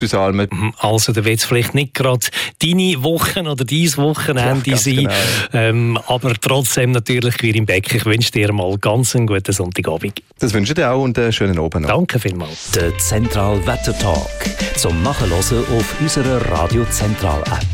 Also da wird es vielleicht nicht gerade deine Wochen oder dein Wochenende sein, genau. Aber trotzdem natürlich wie im Beck. Ich wünsche dir mal ganz einen guten Sonntagabend. Das wünsche ich dir auch und einen schönen Abend noch. Danke vielmals. Der Zentral Wetter Talk zum Nachhören auf unserer Radio Zentral App.